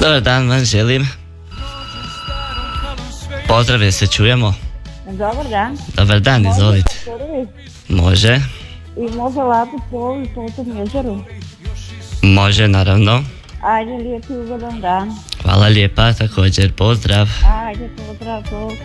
Dobar dan vam želim. Pozdrav, jel se čujemo? Dobar dan. Dobar dan, izvolite. Može. I može lapu polu po tom jezeru. Može, naravno. Ajde, lijepi ugodan dan. Hvala lijepa, također pozdrav. Ajde, pozdrav.